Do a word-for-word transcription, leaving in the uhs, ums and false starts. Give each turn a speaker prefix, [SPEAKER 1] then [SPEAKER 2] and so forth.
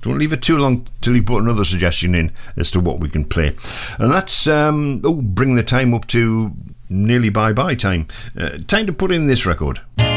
[SPEAKER 1] don't leave it too long till you put another suggestion in as to what we can play. And that's, um, oh, bring the time up to nearly bye-bye time. Uh, time to put in this record.